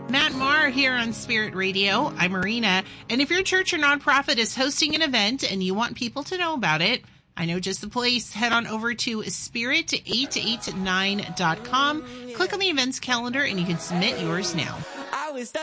Matt Maher here on Spirit Radio. I'm Marina, and if your church or nonprofit is hosting an event and you want people to know about it, I know just the place. Head on over to spirit889.com, click on the events calendar, and you can submit yours now.